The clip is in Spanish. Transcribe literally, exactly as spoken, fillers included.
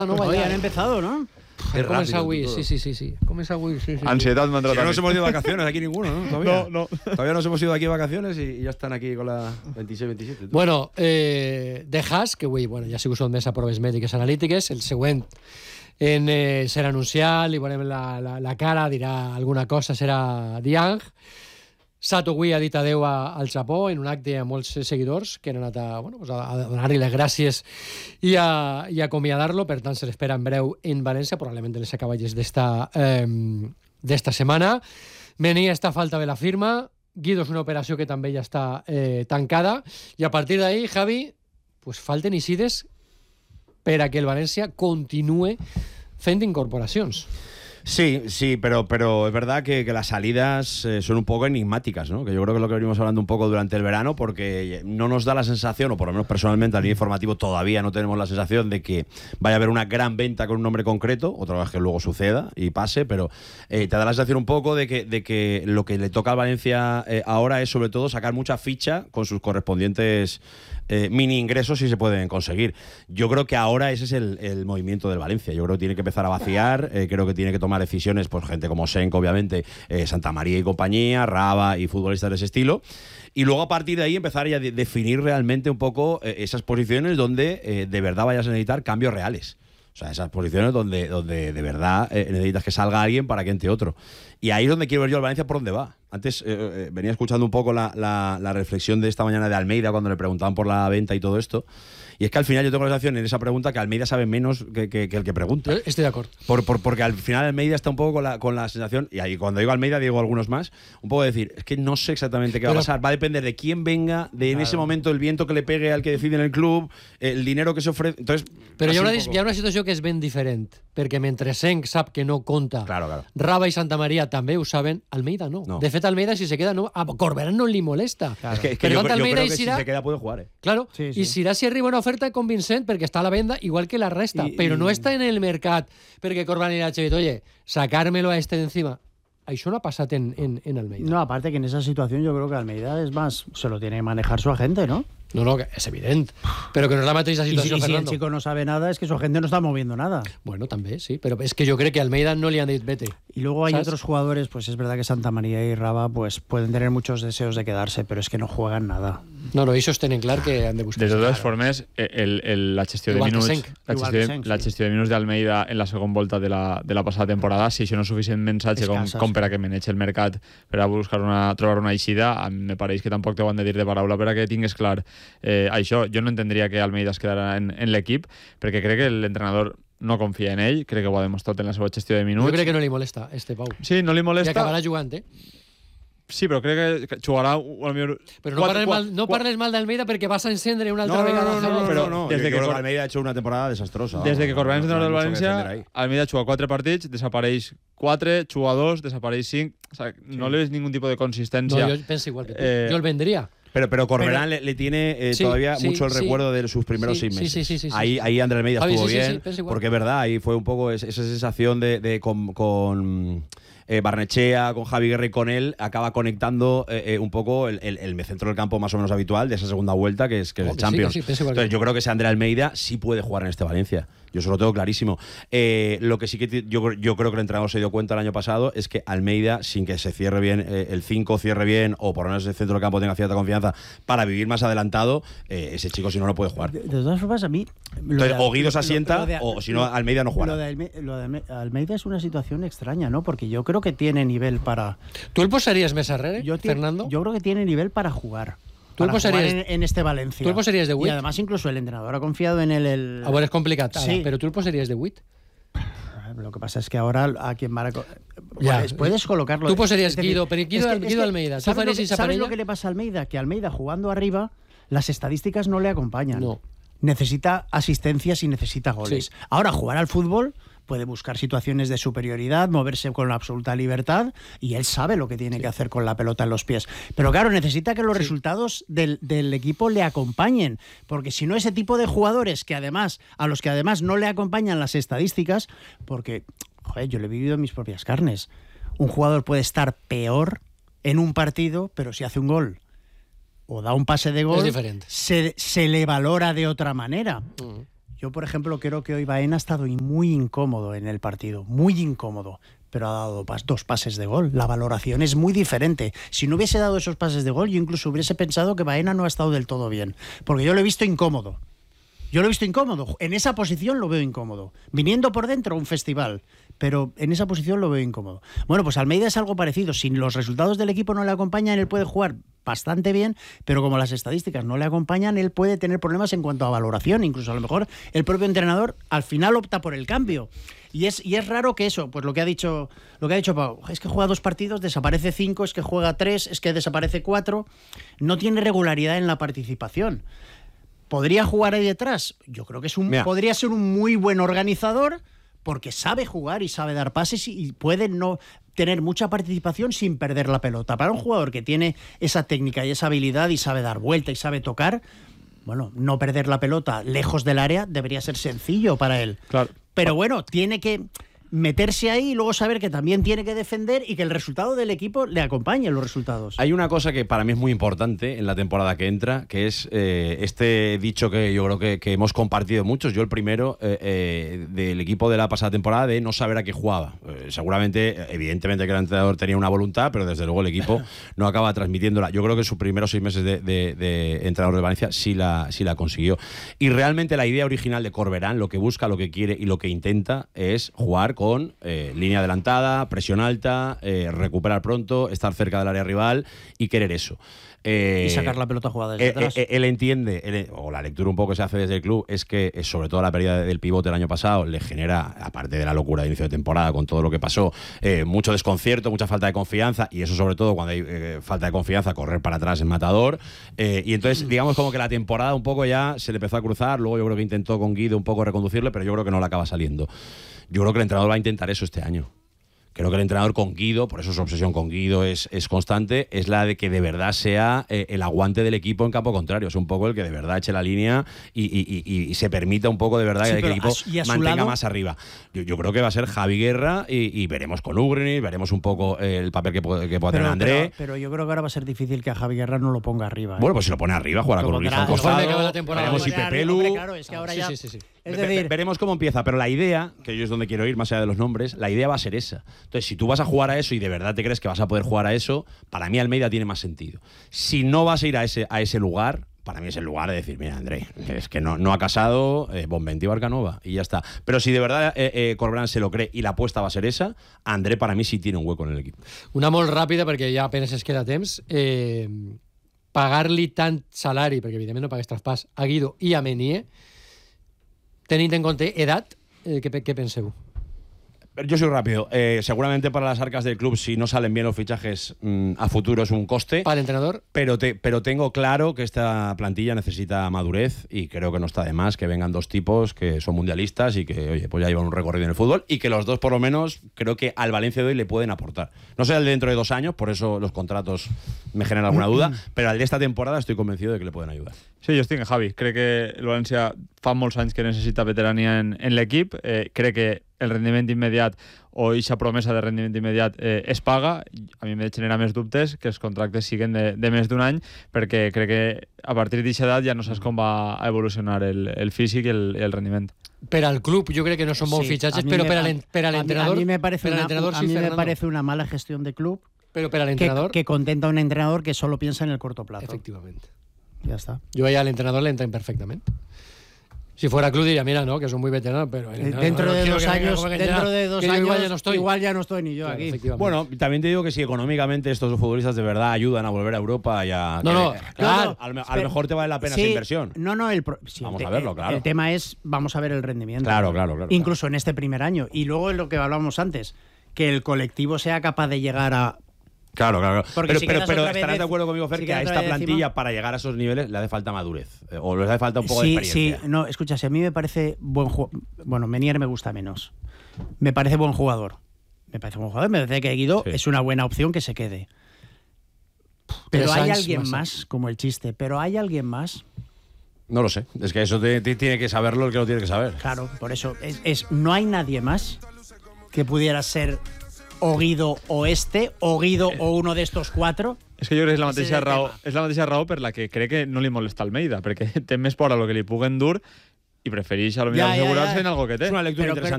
No, Hoy han empezado, ¿no? Comença avui, sí, sí, sí, sí. Comença avui, sí, sí. Ansiedad me ha entrado Si no nos también. hemos ido de vacaciones aquí ninguno, ¿no? Todavía No, no. Todavía nos hemos ido de aquí de vacaciones y, y ya están aquí con la veintiséis veintisiete. Bueno, eh, de Haas, que avui bueno, ja ha sigut sotmès a proves mèdiques analítiques, el següent en eh, serà anunciat, li veurem la, la, la cara, dirà alguna cosa, serà Diang. Sato avui ha dit adeu a, al Japó en un acte amb molts seguidors que han anat a, bueno, pues a, a donar-li les gràcies i a, i a acomiadar-lo. Per tant, se l'espera en breu en València, probablement en les acaballes d'esta eh, d'esta setmana. Menia està a falta de la firma. Guido és una operació que també ja està eh, tancada. I a partir d'ahí, Javi, pues falten isides per a que el València continue fent incorporacions. Sí, sí, pero, pero es verdad que, que las salidas eh, son un poco enigmáticas, ¿no? Que yo creo que es lo que venimos hablando un poco durante el verano, porque no nos da la sensación, o por lo menos personalmente al nivel informativo todavía no tenemos la sensación de que vaya a haber una gran venta con un nombre concreto, otra vez que luego suceda y pase, pero eh, te da la sensación un poco de que, de que lo que le toca al Valencia eh, ahora es sobre todo sacar mucha ficha con sus correspondientes Eh, mini ingresos si se pueden conseguir. Yo creo que ahora ese es el, el movimiento del Valencia. Yo creo que tiene que empezar a vaciar, eh, creo que tiene que tomar decisiones, pues gente como Senko, obviamente, eh, Santa María y compañía, Raba y futbolistas de ese estilo. Y luego a partir de ahí empezar ya a de- definir realmente un poco eh, esas posiciones donde eh, de verdad vayas a necesitar cambios reales. O sea, esas posiciones donde, donde de verdad eh, necesitas que salga alguien para que entre otro. Y ahí es donde quiero ver yo al Valencia por dónde va. Antes eh, eh, venía escuchando un poco la, la, la reflexión de esta mañana de Almeida cuando le preguntaban por la venta y todo esto. Y es que al final yo tengo la sensación en esa pregunta que Almeida sabe menos que, que, que el que pregunta. Estoy de acuerdo. Por, por, porque al final Almeida está un poco con la, con la sensación, y ahí cuando digo Almeida digo algunos más, un poco de decir, es que no sé exactamente qué va a Pero- pasar, va a depender de quién venga, de en ese momento el viento que le pegue al que decide en el club, el dinero que se ofrece. Entonces, Però hi ha, así una, un dis- poco. hi ha una situació que és ben diferent, perquè mentre Senc sap que no compta, Claro, claro. Raba i Santa Maria també ho saben, Almeida no. No. De fet, Almeida, si se queda, no, a Corberán no li molesta. Es que, es que Per yo, tant, yo Almeida creo i que si Sirà, se queda puede jugar, ¿eh? claro, Sí, sí. i Sirà si arriba una oferta convincent perquè està a la venda igual que la resta, I- però i- no està en el mercat perquè Corberán li ha dit, oye, sacármelo a este de encima. Això no ha passat en, en, en Almeida. No, aparte que en esa situación yo creo que Almeida es más, se lo tiene que manejar su agente, ¿no? No, no, que és evident. Però que no és la mateixa Y si, situació, y si el Fernando. chico no sabe nada, es que su agente no está moviendo nada. Bueno, també, sí, però és que jo crec que a Almeida no li han dit vete. Y luego hay ¿Sabes? otros jugadores, pues es verdad que Santa María y Raba pues pueden tener muchos deseos de quedarse, pero es que no juegan nada. No, no, ells tenen clar que han de buscar. De totes formes, el, el, la gestió de Igual que minuts, Senc. la Igual gestió, que de- Senc, la sí. gestió de minuts d'Almeida en la segona volta de la, de la passada temporada, si això no és suficient mensatge com, Escassa, com sí. per a que manegi el mercat per a buscar una, trobar una eixida, a mi me pareix que tampoc t'ho han de dir de paraula per a que tingues clar eh, això. Jo no entendria que Almeida es quedara en, en l'equip, perquè crec que l'entrenador no confia en ell, crec que ho ha demostrat en la seva gestió de minuts. Jo crec que no li molesta, este Pau. Sí, no li I molesta. acabarà jugant, eh? Sí, però crec que- que jugarà... A millor, Però no parles mal, no parles mal d'Almeida perquè vas a encendre una altra No, no, vegada. no, no, no, Javi. pero no, no. desde Yo que creo Cor- Almeida ha hecho una temporada desastrosa. Des de que vamos, Corberán és no- entrenador no hay del mucho que defender València, ahí. Almeida juga quatre partits, desapareix quatre, juga dos, desapareix cinc. O sea, no le ves ningún tipo de No, consistència. jo penso igual que tu. Eh, Jo el vendria. Pero, pero Corberán le, le tiene eh, Sí, todavía sí, mucho el sí. recuerdo de sus primeros Sí, seis sí, meses. sí, sí, sí, sí. ahí, ahí André Almeida Javi, estuvo sí, sí, bien, sí, pienso igual. porque es verdad, ahí fue un poco es- esa sensación de, de con, con eh, Barnechea, con Javi Guerra y con él, acaba conectando eh, eh, un poco el, el, el centro del campo más o menos habitual de esa segunda vuelta, que es, que es Oh, el que sí, Champions. que sí, pienso igual que Entonces tú. yo creo que ese André Almeida sí puede jugar en este Valencia. Yo eso lo tengo clarísimo. Eh, lo que sí que ti- yo, yo creo que el entrenador se dio cuenta el año pasado es que Almeida, sin que se cierre bien eh, el cinco, cierre bien, o por lo menos el centro del campo tenga cierta confianza para vivir más adelantado, eh, ese chico si no no puede jugar. De, de todas formas, a mí... lo Entonces, de- o Guido se lo- asienta, lo de- o si no, Almeida no jugará. Lo de, Alme- lo de Alme- Almeida es una situación extraña, ¿no? Porque yo creo que tiene nivel para... Tu el posaries més arrere, Yo, ti- Fernando? yo creo que tiene nivel para jugar. Tú el Para jugar posarías- en, en este Valencia. tú el posarías de Y Witt. además incluso el entrenador ha confiado en él. El, A veure, és complicat, ara, Sí. però tu el posaries de vuit? Lo que pasa es que ahora a quien van a... co- Ya. Puedes, puedes colocarlo... Tú posarías es decir, Guido, pero Guido- es que- es Guido que, Almeida. ¿Tú ¿Sabes, lo farías que, esa ¿sabes parella? lo que le pasa a Almeida? Que Almeida jugando arriba, las estadísticas no le acompañan. No. Necesita asistencias y necesita goles. Sí. Ahora, jugar al fútbol puede buscar situaciones de superioridad, moverse con absoluta libertad y él sabe lo que tiene que hacer con la pelota en los pies. Pero claro, necesita que los Sí. resultados del, del equipo le acompañen, porque si no ese tipo de jugadores que además a los que además no le acompañan las estadísticas, porque joder, yo lo he vivido en mis propias carnes. Un jugador puede estar peor en un partido, pero si hace un gol o da un pase de gol, diferente. se, se le valora de otra manera. Mm. Yo, por ejemplo, creo que hoy Baena ha estado muy incómodo en el partido, muy incómodo, pero ha dado pas- dos pases de gol. La valoración es muy diferente. Si no hubiese dado esos pases de gol, yo incluso hubiese pensado que Baena no ha estado del todo bien, porque yo lo he visto incómodo. Yo lo he visto incómodo. En esa posición lo veo incómodo. Viniendo por dentro, un festival. Pero en esa posición lo veo incómodo. Bueno, pues Almeida es algo parecido. Si los resultados del equipo no le acompañan, él puede jugar bastante bien, pero como las estadísticas no le acompañan, él puede tener problemas en cuanto a valoración. Incluso a lo mejor el propio entrenador al final opta por el cambio. Y es, y es raro que eso, pues lo que ha dicho, lo que ha dicho Pau, es que juega dos partidos, desaparece cinco, es que juega tres, es que desaparece cuatro. No tiene regularidad en la participación. ¿Podría jugar ahí detrás? Yo creo que es un, Mira. podría ser un muy buen organizador porque sabe jugar y sabe dar pases y, y puede no tener mucha participación sin perder la pelota. Para un jugador que tiene esa técnica y esa habilidad y sabe dar vuelta y sabe tocar, bueno, no perder la pelota lejos del área debería ser sencillo para él. Claro. Pero bueno, tiene que meterse ahí y luego saber que también tiene que defender y que el resultado del equipo le acompañe en los resultados. Hay una cosa que para mí es muy importante en la temporada que entra, que es eh, este dicho que yo creo que, que hemos compartido muchos, yo el primero, eh, eh, del equipo de la pasada temporada, de no saber a qué jugaba. Eh, seguramente, evidentemente que el entrenador tenía una voluntad, pero desde luego el equipo no acaba transmitiéndola. Yo creo que en sus primeros seis meses de, de, de entrenador de Valencia sí la, sí la consiguió. Y realmente la idea original de Corberán, lo que busca, lo que quiere y lo que intenta es jugar con eh, línea adelantada, presión alta, eh, recuperar pronto, estar cerca del área rival y querer eso. Eh, y sacar la pelota jugada desde eh, atrás. eh, él entiende, él, o la lectura un poco que se hace desde el club, es que eh, sobre todo la pérdida del pivote el año pasado le genera, aparte de la locura de inicio de temporada con todo lo que pasó, eh, mucho desconcierto, mucha falta de confianza, y eso sobre todo cuando hay eh, falta de confianza, correr para atrás es matador. Eh, y entonces, digamos como que la temporada un poco ya se le empezó a cruzar, luego yo creo que intentó con Guido un poco reconducirle, pero yo creo que no le acaba saliendo. Yo creo que el entrenador va a intentar eso este año. Creo que el entrenador con Guido, por eso su obsesión con Guido es, es constante, es la de que de verdad sea eh, el aguante del equipo en campo contrario. Es un poco el que de verdad eche la línea y, y, y, y se permita un poco de verdad Sí, que el pero equipo a su- y a su mantenga lado- más arriba. Yo, yo creo que va a ser Javi Guerra y, y veremos con Ugrini, veremos un poco eh, el papel que puede, que pueda tener André. Pero, pero yo creo que ahora va a ser difícil que a Javi Guerra no lo ponga arriba. ¿eh? Bueno, pues si lo pone arriba, jugará con Lo Uliza pondrá- al Igual me acaba costado, la temporada. veremos si Hombre, Pepelu. hombre, claro, es que ahora Sí, ya... sí, sí, sí. Es Ve- decir, ve- veremos cómo empieza, pero la idea, que yo es donde quiero ir, más allá de los nombres, la idea va a ser esa. Entonces, si tú vas a jugar a eso y de verdad te crees que vas a poder jugar a eso, para mí Almeida tiene más sentido. Si no vas a ir a ese, a ese lugar, para mí es el lugar de decir, mira, André, que es que no, no ha casado, eh, Bonventi Barcanova, y ya está. Pero si de verdad eh, eh, Corberán se lo cree y la apuesta va a ser esa, André para mí sí tiene un hueco en el equipo. Una molt ràpida, perquè ja apenas es queda temps. Eh, pagar-li tant salari, perquè evidentment no pagues traspàs, a Guido i a Menier, tenint en compte edat, eh, què, què penseu? Yo soy rápido. Eh, seguramente para las arcas del club, si no salen bien los fichajes mmm, a futuro, es un coste. Para el entrenador, Pero, te, pero tengo claro que esta plantilla necesita madurez y creo que no está de más que vengan dos tipos que son mundialistas y que, oye, pues ya llevan un recorrido en el fútbol y que los dos, por lo menos, creo que al Valencia de hoy le pueden aportar. No sé el de dentro de dos años, por eso los contratos me generan alguna duda, pero al de esta temporada estoy convencido de que le pueden ayudar. Sí, jo estic en Javi. Crec que el València fa molts anys que necessita veterania en, en l'equip. Eh, crec que el rendiment immediat o eixa promesa de rendiment immediat eh, es paga. A mi me genera més dubtes que els contractes siguen de, de més d'un any, perquè crec que a partir d'aquesta edat ja no saps com va a evolucionar el, el físic i el, el rendiment. per al club yo creo que no son bons Sí, fitxatges, a mí però me- per, al, per al a mí- entrenador, A mí me parece, per al una, entrenador a sí, mí me Fernando. parece una mala gestión de club Pero per al que, entrenador, que contenta a un entrenador que solo piensa en el corto plazo. efectivamente. Ya está. Yo ahí al entrenador le entran perfectamente. Si fuera club diría, mira, no, que son muy veteranos, pero... el Eh, entrenador, Dentro no de quiero dos que me años, jueguen dentro ya, de dos que yo años, igual ya no estoy. igual ya no estoy ni yo Claro, aquí. efectivamente. Bueno, también te digo que si económicamente estos futbolistas de verdad ayudan a volver a Europa y a... No, que- no, que- claro. a, lo, me- a lo Espera, mejor te vale la pena sí, esa inversión. No, no, el pro- sí, Vamos el a te- verlo, claro. El tema es, vamos a ver el rendimiento. Claro, claro, claro. Incluso en este primer año. Y luego en lo que hablábamos antes, que el colectivo sea capaz de llegar a... Claro, claro. Porque Pero, si pero, quedas pero otra vez estarás de- de acuerdo conmigo, Fer, si que a quedas esta otra vez plantilla, encima- para llegar a esos niveles, le hace falta madurez. eh, O le hace falta un poco sí, de sí, experiencia. no, escucha, si a mí me parece buen jugador... Bueno, Menier me gusta menos. Me parece buen jugador. Me parece buen jugador. Me parece que Guido Sí. es una buena opción que se quede. Pero Tres hay anys alguien más. más, como el chiste, pero hay alguien más. No lo sé. Es que eso te- te- tiene que saberlo el que lo tiene que saber. Claro, por eso es, es- no hay nadie más que pudiera ser o Guido o este, o Guido o uno de estos cuatro. És que jo crec que és la Ese és mateixa el raó, tema. és la mateixa raó per la que crec que no li molesta Almeida, perquè té més por a lo que li puguen dur i prefereix a lo Ja, millor ja, assegurar-se ja. en algo que té. És una lectura Però, interessant.